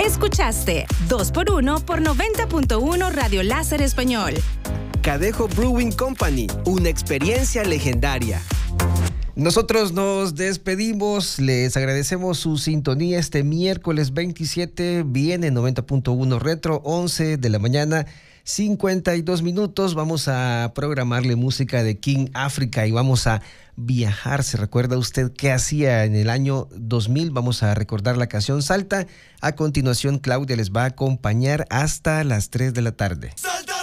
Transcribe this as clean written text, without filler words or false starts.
Escuchaste 2x1 por 90.1 Radio Láser Español. Cadejo Brewing Company, una experiencia legendaria. Nosotros nos despedimos, les agradecemos su sintonía este miércoles 27, viene 90.1 Retro, 11 de la mañana, 52 minutos. Vamos a programarle música de King Africa y vamos a viajar. ¿Se recuerda usted qué hacía en el año 2000? Vamos a recordar la canción Salta. A continuación, Claudia les va a acompañar hasta las 3 de la tarde. ¡Salta!